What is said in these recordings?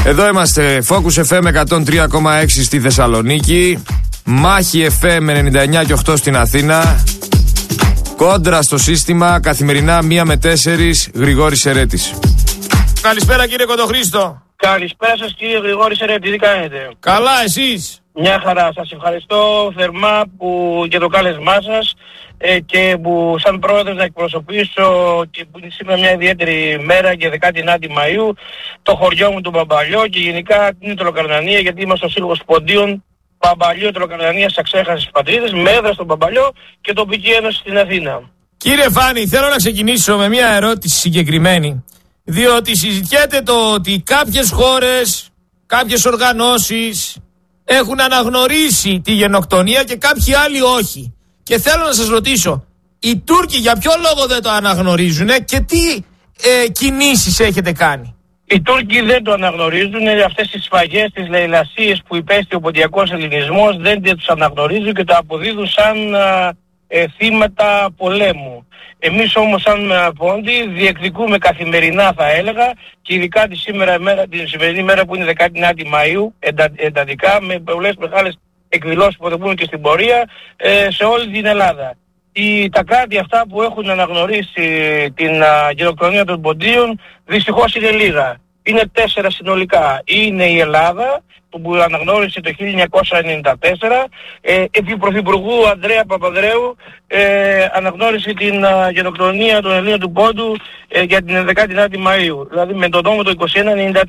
Εδώ είμαστε, Focus FM 103,6 στη Θεσσαλονίκη, Μάχη FM 99 και 8 στην Αθήνα, Κόντρα στο σύστημα, καθημερινά 1 με 4, Γρηγόρης Ερέτης. Καλησπέρα κύριε Κοντοχρήστο. Καλησπέρα σας κύριε Γρηγόρη Ερέτη, τι κάνετε? Καλά, εσείς? Μια χαρά, σας ευχαριστώ θερμά για το κάλεσμά σας και που σαν πρόεδρος να εκπροσωπήσω και που είναι σήμερα μια ιδιαίτερη μέρα και 19η Μαΐου το χωριό μου του Μπαμπαλιό και γενικά την Ιταλοκαρνανία, γιατί είμαστε ο Σύλλογος Ποντίων Μπαμπαλιό Ιταλοκαρνανίας Αξέχασης Πατρίδας με έδρα στον Μπαμπαλιό και τοπική ένωση στην Αθήνα. Κύριε Φάνη, θέλω να ξεκινήσω με μια ερώτηση συγκεκριμένη, διότι συζητιέται το ότι κάποιες χώρες, κάποιες οργανώσεις έχουν αναγνωρίσει τη γενοκτονία και κάποιοι άλλοι όχι. Και θέλω να σας ρωτήσω, οι Τούρκοι για ποιο λόγο δεν το αναγνωρίζουν και τι κινήσεις έχετε κάνει? Οι Τούρκοι δεν το αναγνωρίζουν, αυτές τις σφαγές, τις λαιλασίες που υπέστη ο ποντιακός ελληνισμός δεν τους αναγνωρίζουν και το αποδίδουν σαν θύματα πολέμου. Εμείς όμως σαν Πόντι διεκδικούμε καθημερινά, θα έλεγα, και ειδικά την σημερινή μέρα που είναι 19η Μαΐου εντατικά με πολλές μεγάλες εκδηλώσεις που θα πούμε και στην πορεία σε όλη την Ελλάδα. Τα κράτη αυτά που έχουν αναγνωρίσει την γενοκτονία των Ποντίων δυστυχώς είναι λίγα. Είναι 4 συνολικά. Είναι η Ελλάδα που αναγνώρισε το 1994, επί Πρωθυπουργού Ανδρέα Παπανδρέου αναγνώρισε την γενοκτονία των Ελλήνων του Πόντου για την 19η Μαΐου, δηλαδή με τον νόμο το 2193.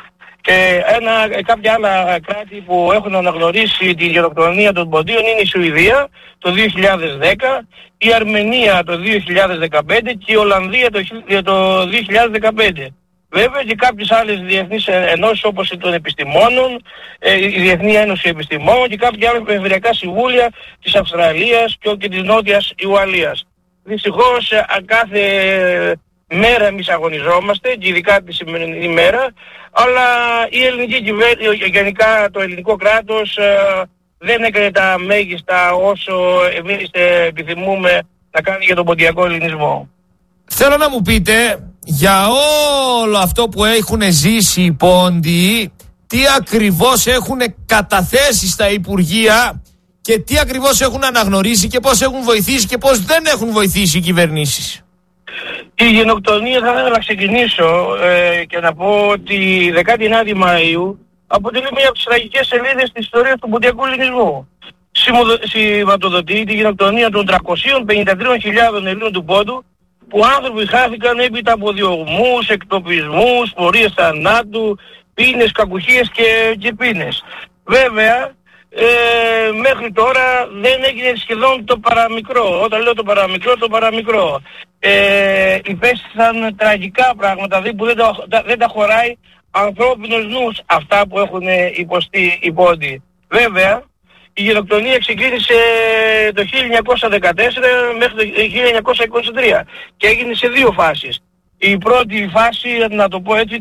Κάποια άλλα κράτη που έχουν αναγνωρίσει την γενοκτονία των Ποντίων είναι η Σουηδία το 2010, η Αρμενία το 2015 και η Ολλανδία το 2015. Βέβαια και κάποιες άλλες διεθνείς ενώσεις όπως των επιστημόνων, η Διεθνή Ένωση Επιστημόνων και κάποια άλλα περιφερειακά συμβούλια της Αυστραλίας και της Νότιας Ουαλίας. Δυστυχώς κάθε μέρα εμείς αγωνιζόμαστε και ειδικά τη σημερινή μέρα, αλλά η ελληνική κυβέρνηση, γενικά το ελληνικό κράτος δεν έκανε τα μέγιστα όσο εμείς επιθυμούμε να κάνει για τον ποντιακό ελληνισμό. Θέλω να μου πείτε για όλο αυτό που έχουν ζήσει οι Πόντιοι, τι ακριβώς έχουν καταθέσει στα Υπουργεία και τι ακριβώς έχουν αναγνωρίσει και πώς έχουν βοηθήσει και πώς δεν έχουν βοηθήσει οι κυβερνήσεις. Η γενοκτονία, θα ήθελα να ξεκινήσω και να πω ότι η 19η Μαΐου αποτελεί μία από τις τραγικές σελίδες της ιστορίας του ποντιακού ελληνισμού. Σηματοδοτεί τη γενοκτονία των 353.000 Ελλήνων του Πόντου, που άνθρωποι χάθηκαν έπειτα από διωγμούς, εκτοπισμούς, πορείες θανάτου, πίνες, κακουχίες και πίνες. Βέβαια, μέχρι τώρα δεν έγινε σχεδόν το παραμικρό. Όταν λέω το παραμικρό, υπέστησαν τραγικά πράγματα που δεν τα χωράει ανθρώπινος νους αυτά που έχουν υποστεί οι Πόντιοι. Βέβαια, η γενοκτονία ξεκίνησε το 1914 μέχρι το 1923 και έγινε σε 2 φάσεις. Η πρώτη φάση, να το πω έτσι,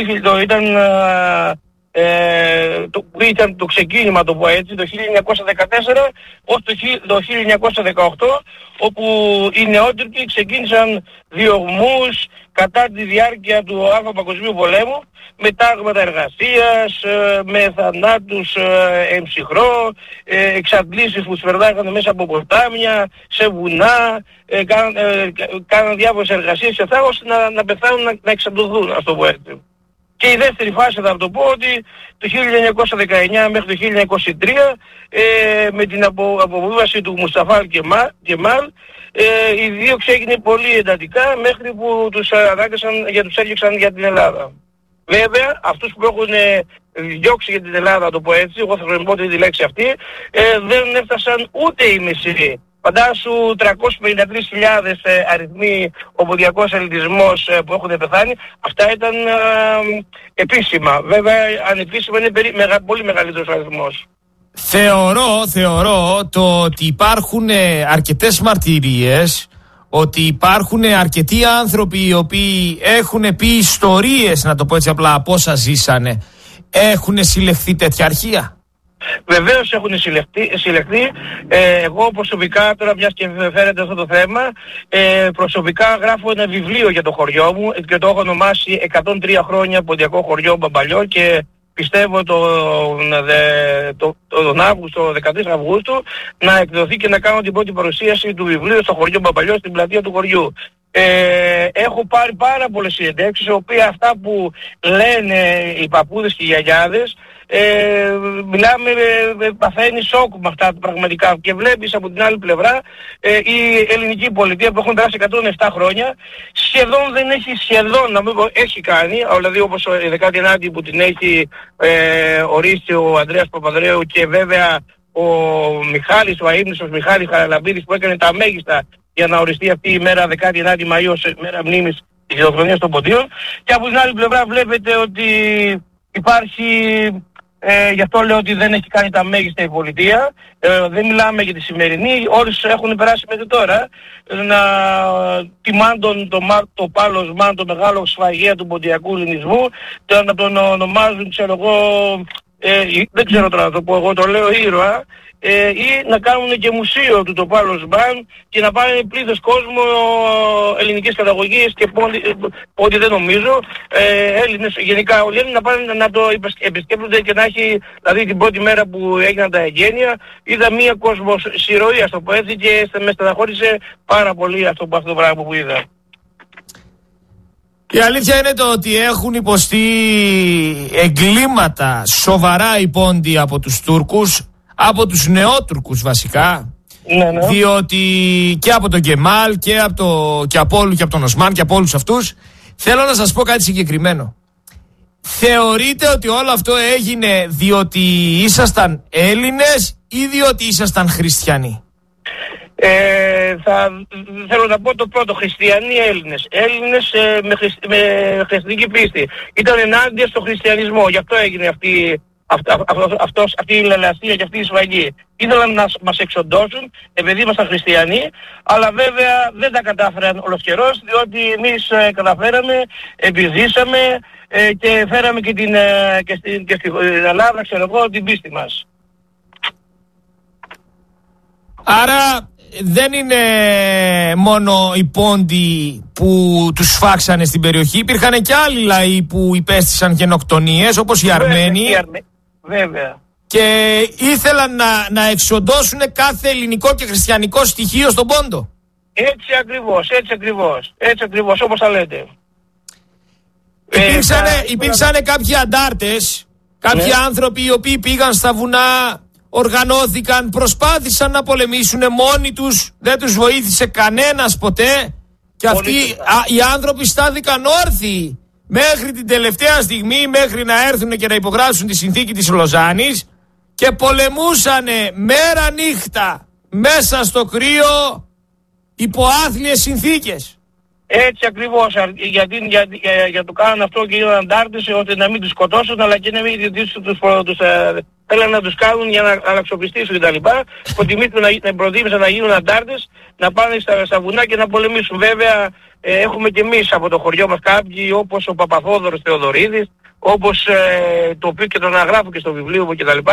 ήταν το ξεκίνημα, το πω έτσι, το 1914 ως το 1918, όπου οι νεότουρκοι ξεκίνησαν διωγμούς κατά τη διάρκεια του Άρχου Παγκοσμίου Πολέμου, με τάγματα εργασίας, με θανάτους εμψυχρό, εξαντλήσεις που σφερδάγανε μέσα από ποτάμια, σε βουνά, κάναν διάφορες εργασίες και αυτά, ώστε να πεθάνουν, να εξαντληθούν, ας το πω έτσι. Και η δεύτερη φάση θα το πω ότι το 1919 μέχρι το 1923 με την αποβίβαση του Μουσταφά Κεμάλ η δίωξη έγινε πολύ εντατικά μέχρι που τους έριξαν για την Ελλάδα. Βέβαια αυτούς που έχουν διώξει για την Ελλάδα, να το πω έτσι, εγώ θα χρησιμοποιώ τη λέξη αυτή, δεν έφτασαν ούτε οι μισοί. Φαντάσου 353.000 αριθμοί ο ποντιακός ελληνισμός που έχουν πεθάνει. Αυτά ήταν επίσημα. Βέβαια ανεπίσημα είναι πολύ μεγαλύτερος αριθμός. Θεωρώ το ότι υπάρχουν αρκετές μαρτυρίες, ότι υπάρχουν αρκετοί άνθρωποι οι οποίοι έχουν πει ιστορίες, να το πω έτσι απλά, από όσα ζήσανε. Έχουν συλλεχθεί τέτοια αρχεία? Βεβαίως έχουν συλλεχθεί. Εγώ προσωπικά, τώρα μιας και φέρετε αυτό το θέμα, προσωπικά γράφω ένα βιβλίο για το χωριό μου και το έχω ονομάσει 103 χρόνια ποντιακό χωριό Μπαμπαλιό και πιστεύω τον Αύγουστο, 13 Αυγούστου, να εκδοθεί και να κάνω την πρώτη παρουσίαση του βιβλίου στο χωριό Μπαμπαλιό, στην πλατεία του χωριού. Έχω πάρει πάρα πολλές συνεντεύξεις, οι οποίες αυτά που λένε οι παππούδες και οι γιαγιάδες, μιλάμε, παθαίνει σοκ με αυτά πραγματικά, και βλέπεις από την άλλη πλευρά η ελληνική πολιτεία που έχουν περάσει 107 χρόνια σχεδόν δεν έχει, να μην πω έχει κάνει, δηλαδή όπως η 19η που την έχει ορίσει ο Ανδρέας Παπανδρέου, και βέβαια ο Μιχάλης, ο αείμνηστος Μιχάλης Χαραλαμπίδης, που έκανε τα μέγιστα για να οριστεί αυτή η μέρα 19η Μαΐου ως μέρα μνήμης της γενοκτονίας των Ποντίων. Και από την άλλη πλευρά βλέπετε ότι υπάρχει, γι' αυτό λέω ότι δεν έχει κάνει τα μέγιστα η πολιτεία, δεν μιλάμε για τη σημερινή, όλους έχουν περάσει μέχρι τώρα, να τιμάν το πάλωσμα, το μεγάλο σφαγέα του ποντιακού ελληνισμού, να τον ονομάζουν, ξέρω εγώ, δεν ξέρω τώρα να το πω, εγώ το λέω ήρωα, ή να κάνουν και μουσείο του το Πάλος Μπαν και να πάνε πλήθος κόσμο ελληνικής καταγωγής και πόντι δεν νομίζω, Έλληνες γενικά όλοι να πάνε να το επισκέπτονται και να έχει, δηλαδή την πρώτη μέρα που έγιναν τα εγγένεια είδα μία κοσμοσυρωή, ας το πω έτσι, και με στεναχώρησε πάρα πολύ αυτό το πράγμα που είδα. Η αλήθεια είναι το ότι έχουν υποστεί εγκλήματα σοβαρά οι Πόντιοι από τους Τούρκους, από τους νεότουρκους βασικά, ναι. Διότι και από τον Κεμάλ και από τον Οσμάν και από όλους αυτούς. Θέλω να σας πω κάτι συγκεκριμένο. Θεωρείτε ότι όλο αυτό έγινε διότι ήσασταν Έλληνες ή διότι ήσασταν χριστιανοί? Θέλω να πω το πρώτο, χριστιανοί Έλληνες. Έλληνες με χριστιανική πίστη. Ήταν ενάντια στο χριστιανισμό, γι' αυτό έγινε αυτή η λελασία και αυτή η σφαγή. Ήθελαν να μας εξοντώσουν επειδή ήμασταν χριστιανοί, αλλά βέβαια δεν τα κατάφεραν ολοσχερώς, διότι εμείς καταφέραμε, επιζήσαμε και φέραμε και στην Ελλάδα, ξέρω εγώ, την πίστη μας. Άρα δεν είναι μόνο οι Πόντιοι που τους σφάξανε στην περιοχή, υπήρχαν και άλλοι λαοί που υπέστησαν γενοκτονίες, όπως οι Αρμένοι. Βέβαια. Και ήθελαν να εξοντώσουν κάθε ελληνικό και χριστιανικό στοιχείο στον Πόντο. Έτσι ακριβώς, όπως τα λέτε. Υπήρξαν κάποιοι αντάρτες, κάποιοι άνθρωποι οι οποίοι πήγαν στα βουνά, οργανώθηκαν, προσπάθησαν να πολεμήσουν μόνοι τους, δεν τους βοήθησε κανένας ποτέ, και αυτοί οι άνθρωποι στάθηκαν όρθιοι μέχρι την τελευταία στιγμή, μέχρι να έρθουν και να υπογράψουν τη συνθήκη της Λοζάνης, και πολεμούσανε μέρα νύχτα μέσα στο κρύο υπό άθλιες συνθήκες. Έτσι ακριβώς, για το κάνουν αυτό και οι αντάρτες, ώστε να μην τους σκοτώσουν, αλλά και να μην θέλουν να τους κάνουν για να αλλαξοπιστήσουν κτλ. Προτίμησαν να γίνουν αντάρτες, να πάνε στα βουνά και να πολεμήσουν. Βέβαια, έχουμε και εμείς από το χωριό μας κάποιοι, όπως ο Παπαθόδωρος Θεοδωρίδης, όπως το οποίο και τον αγράφω και στο βιβλίο μου κτλ.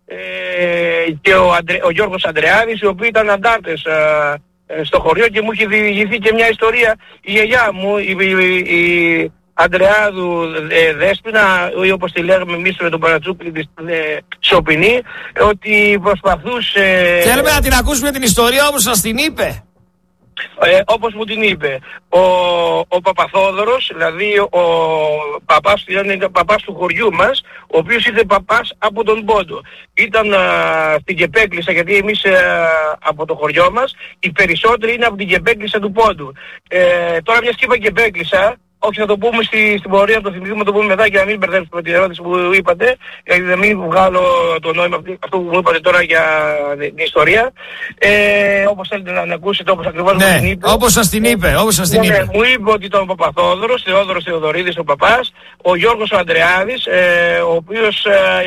Και ο Γιώργος Ανδρεάδης, οι οποίοι ήταν αντάρτες στο χωριό, και μου έχει διηγηθεί και μια ιστορία η γιαγιά μου, η Ανδρεάδου Δέσποινα, ή όπως τη λέγαμε εμείς με τον Παρατσούκλη της Σοπινή, ότι προσπαθούσε... Θέλουμε να την ακούσουμε την ιστορία όπως σας την είπε. Όπως μου την είπε ο Παπαθόδωρος, δηλαδή ο παπάς, ήταν παπάς του χωριού μας, ο οποίος ήταν παπάς από τον Πόντο. Ήταν στην Κεπέκλισσα, γιατί εμείς από το χωριό μας οι περισσότεροι είναι από την Κεπέκλισσα του Πόντου. Τώρα μιας και είπα Κεπέκλισσα, όχι, θα το πούμε στην πορεία, να το θυμηθούμε, το πούμε μετά, για να μην μπερδέψουμε την ερώτηση που είπατε, για να μην βγάλω το νόημα αυτό που μου είπατε τώρα για την ιστορία. Όπως θέλετε να ακούσετε, όπως ακριβώς μου την είπε. Όπως σας την είπε, μου είπε ότι ήταν ο Παπαθόδωρος, Θεόδωρος Θεοδωρίδης ο παπάς, ο Γιώργος ο Ανδρεάδης, ο οποίος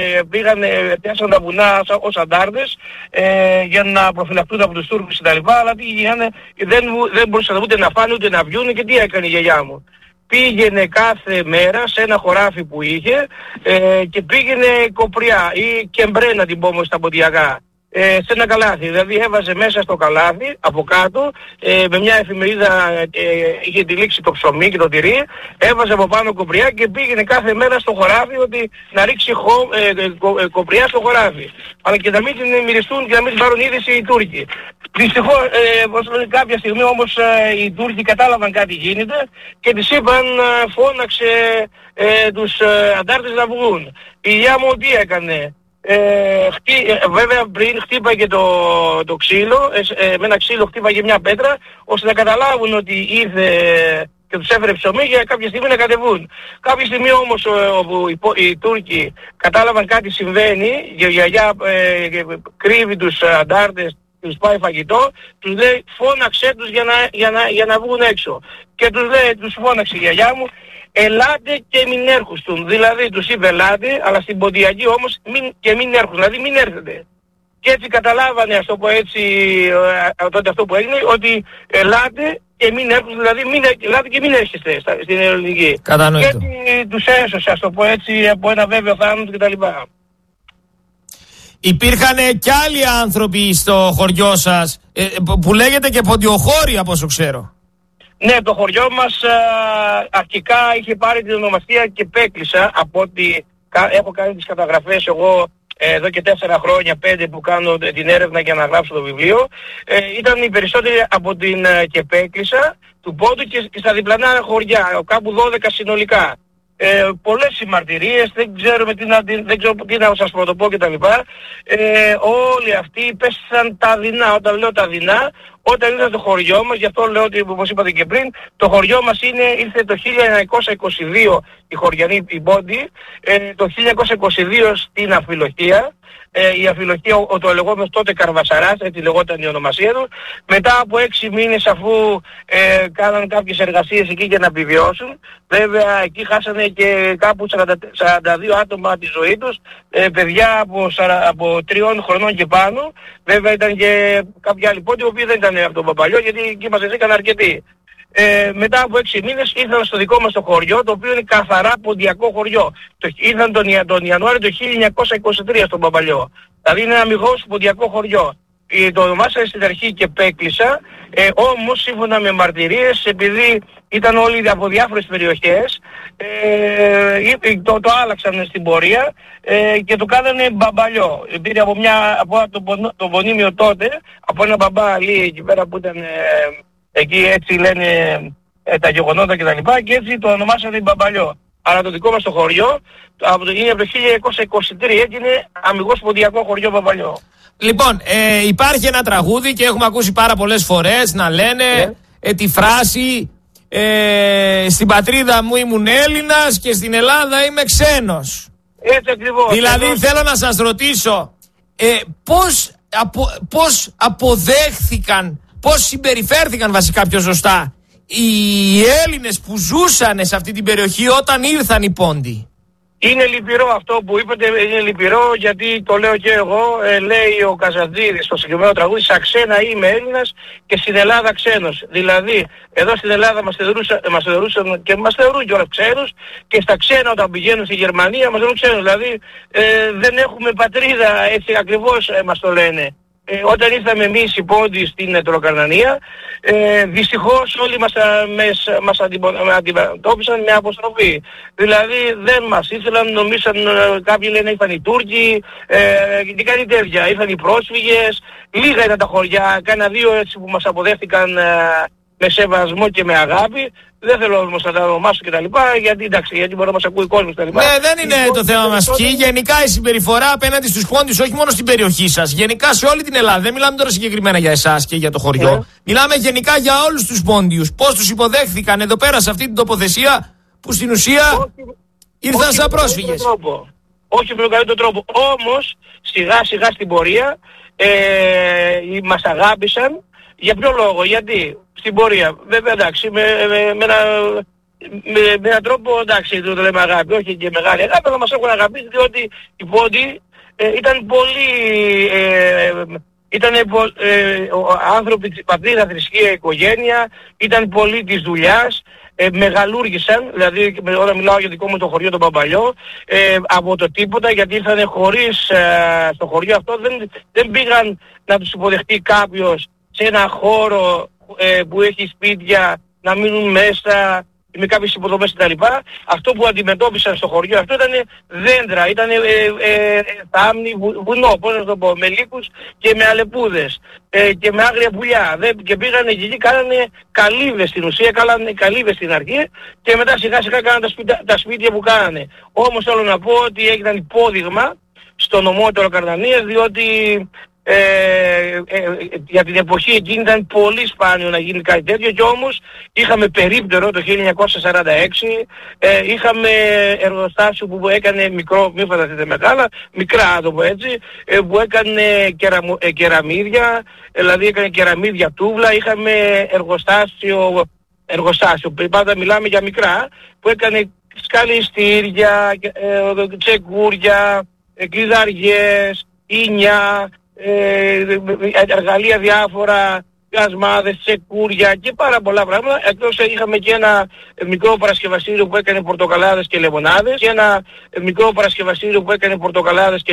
πιάσαν τα βουνά ως αντάρτες για να προφυλαχτούν από τους Τούρκους κτλ. Αλλά δεν μπορούσαν ούτε να φάνε ούτε να βγουν, και τι έκανε η γιαγιά μου? Πήγαινε κάθε μέρα σε ένα χωράφι που είχε και πήγαινε κοπριά ή κεμπρέ, να την πούμε στα ποντιακά. σε ένα καλάθι. Δηλαδή έβαζε μέσα στο καλάθι από κάτω με μια εφημερίδα, είχε τυλίξει το ψωμί και το τυρί, έβαζε από πάνω κοπριά και πήγαινε κάθε μέρα στο χωράφι ότι να ρίξει κοπριά στο χωράφι. Αλλά και να μην την μυριστούν και να μην την πάρουν είδηση οι Τούρκοι. Δυστυχώς κάποια στιγμή όμως οι Τούρκοι κατάλαβαν κάτι γίνεται και τις είπαν, φώναξε τους αντάρτες να βγουν. Η γιαγιά μου τι έκανε? Βέβαια πριν χτύπαγε το ξύλο, με ένα ξύλο χτύπαγε μια πέτρα ώστε να καταλάβουν ότι ήρθε και τους έφερε ψωμί για κάποια στιγμή να κατεβούν. Κάποια στιγμή όμως όπου οι Τούρκοι κατάλαβαν κάτι συμβαίνει, η γιαγιά κρύβει τους αντάρτες, τους πάει φαγητό, τους λέει φώναξέ τους για να βγουν έξω. Και τους φώναξε η γιαγιά μου, ελάτε και μην έρχουνε. Δηλαδή τους είπε ελάτε, αλλά στην ποντιακή όμως μην έρχουνε, δηλαδή μην έρθετε. Και έτσι καταλάβανε, ας το πω έτσι, τότε αυτό που έγινε, ότι ελάτε και μην έρχουνε, δηλαδή ελάτε και μην έρχεστε στην ελληνική. Κατανοητό. Και έτσι τους έσωσε, ας το πω έτσι, από ένα βέβαιο θάνατο κτλ. Υπήρχαν κι άλλοι άνθρωποι στο χωριό σας που λέγεται και ποντιοχώροι από όσο ξέρω. Ναι, το χωριό μας αρχικά είχε πάρει την ονομασία και Πέκλισσα, από ότι έχω κάνει τις καταγραφές εγώ εδώ και 4 χρόνια, 5 που κάνω την έρευνα για να γράψω το βιβλίο. Ήταν οι περισσότεροι από την Κεπέκλισσα, του Πόντου και στα διπλανά χωριά, κάπου 12 συνολικά. Πολλές συμμαρτυρίες, δεν ξέρω τι να σας πρωτοπώ κτλ. Όλοι αυτοί πέσαν τα δεινά. Όταν λέω τα δεινά, όταν ήρθαν στο χωριό μας, γι' αυτό λέω ότι όπως είπατε και πριν, το χωριό μας ήρθε το 1922 οι χωριανοί, οι Πόντιοι, το 1922 στην Αφιλοχία. Η Αφιλοχία, το λεγόμενο τότε Καρβασαράς, έτσι λεγόταν η ονομασία του. Μετά από 6 μήνες αφού κάναν κάποιες εργασίες εκεί για να επιβιώσουν, βέβαια εκεί χάσανε και κάπου 42 άτομα τη ζωή τους, παιδιά από 3 χρονών και πάνω. Βέβαια ήταν και κάποιοι άλλοι Πόντιοι, οι οποίοι δεν ήταν από τον Παπαλιό, γιατί εκεί μας βρήκαν αρκετοί. Μετά από 6 μήνες ήρθαν στο δικό μας το χωριό, το οποίο είναι καθαρά ποντιακό χωριό. Ήρθαν τον Ιανουάριο του 1923 στον Παπαλιό. Δηλαδή είναι ένα αμυγός ποντιακό χωριό. Το ονομάσανε στην αρχή και Πέκλισσα, όμως σύμφωνα με μαρτυρίες, επειδή ήταν όλοι από διάφορες περιοχές, το άλλαξαν στην πορεία και το κάνανε Μπαμπαλιό. Πήρε από το πονίμιο τότε, από ένα μπαμπά Αλή εκεί πέρα που ήταν... Εκεί έτσι λένε τα γεγονότα και τα λοιπά και έτσι το ονομάσανε Μπαμπαλιό. Αλλά το δικό μας το χωριό είναι από το 1923, έγινε αμυγός ποντιακό χωριό Μπαμπαλιό. Λοιπόν, υπάρχει ένα τραγούδι και έχουμε ακούσει πάρα πολλές φορές να λένε τη φράση στην πατρίδα μου ήμουν Έλληνας και στην Ελλάδα είμαι ξένος. Έτσι ακριβώς. Δηλαδή θέλω να σας ρωτήσω πώς αποδέχθηκαν, πώς συμπεριφέρθηκαν βασικά πιο σωστά οι Έλληνες που ζούσαν σε αυτή την περιοχή όταν ήρθαν οι Πόντιοι? Είναι λυπηρό αυτό που είπατε, είναι λυπηρό γιατί το λέω και εγώ, λέει ο Καζαντζίδης στο συγκεκριμένο τραγούδι, «Σαν ξένα είμαι Έλληνας και στην Ελλάδα ξένος». Δηλαδή, εδώ στην Ελλάδα μας θεωρούσαν και μας θεωρούν κιόλας ξένους και στα ξένα όταν πηγαίνουν στη Γερμανία μας θεωρούν ξένους. Δηλαδή, δεν έχουμε πατρίδα, έτσι ακριβώς μας το λένε. Όταν ήρθαμε εμείς οι Πόντιοι στην Ετωλοκαρνανία, δυστυχώς όλοι μας αντιμετώπισαν με αποστροφή. Δηλαδή δεν μας ήθελαν, νομίσαν, κάποιοι λένε ήρθαν οι Τούρκοι, και κάτι τέτοια, ήρθαν οι πρόσφυγες, λίγα ήταν τα χωριά, κάνα 2 έτσι που μας αποδέχτηκαν με σεβασμό και με αγάπη. Δεν θέλω όμως να τα ονομάσω και τα λοιπά, γιατί μπορεί να μας ακούει κόσμος και τα λοιπά. Ναι, δεν είναι το θέμα μας εκεί. Γενικά η συμπεριφορά απέναντι στους Πόντιους, όχι μόνο στην περιοχή σας, γενικά σε όλη την Ελλάδα. Δεν μιλάμε τώρα συγκεκριμένα για εσάς και για το χωριό. Μιλάμε γενικά για όλους τους Πόντιους. Πώς τους υποδέχθηκαν εδώ πέρα σε αυτή την τοποθεσία που στην ουσία ήρθαν σαν πρόσφυγες. Όχι με τον καλύτερο τρόπο. Όμως σιγά σιγά στην πορεία μας αγάπησαν. Για ποιο λόγο? Γιατί στην πορεία, βέβαια εντάξει, με έναν τρόπο εντάξει, το λέμε αγάπη, όχι και μεγάλη αγάπη, αλλά μας έχουν αγαπήσει διότι οι Πόντιοι ήταν πολύ, άνθρωποι της πατρίδα, θρησκεία, οικογένεια, ήταν πολλοί της δουλειάς, μεγαλούργησαν, δηλαδή όταν μιλάω για δικό μου το χωριό τον Παπαλιό, από το τίποτα, γιατί ήρθαν χωρίς, στο χωριό αυτό δεν πήγαν να τους υποδεχτεί κάποιος σε ένα χώρο που έχει σπίτια, να μείνουν μέσα με κάποιες υποδομές κτλ. Αυτό που αντιμετώπισαν στο χωριό αυτό ήταν δέντρα, ήταν θάμνη, βουνό, πώς να το πω, με λύκους και με αλεπούδες και με άγρια πουλιά. Και πήγανε εκεί, κάνανε καλύβες στην ουσία, κάνανε καλύβες στην αρχή και μετά σιγά σιγά κάνανε τα σπίτια που κάνανε. Όμως θέλω να πω ότι έγιναν υπόδειγμα στο νομότερο Καρδανίας, διότι για την εποχή εκείνη ήταν πολύ σπάνιο να γίνει κάτι τέτοιο και όμως είχαμε περίπτερο το 1946, είχαμε εργοστάσιο που έκανε μικρό, μην φανταστείτε μεγάλα, μικρά να το πω έτσι, που έκανε κεραμίδια, δηλαδή έκανε κεραμίδια τούβλα, είχαμε εργοστάσιο, πάντα μιλάμε για μικρά, που έκανε σκαλιστήρια, τσεκούρια, κλειδαριές, ίνια, εργαλεία διάφορα, γασμάδες, τσεκούρια και πάρα πολλά πράγματα. Εκτός είχαμε και ένα μικρό παρασκευαστήριο που έκανε πορτοκαλάδες και λεμονάδες και ένα μικρό παρασκευαστήριο που έκανε πορτοκαλάδες και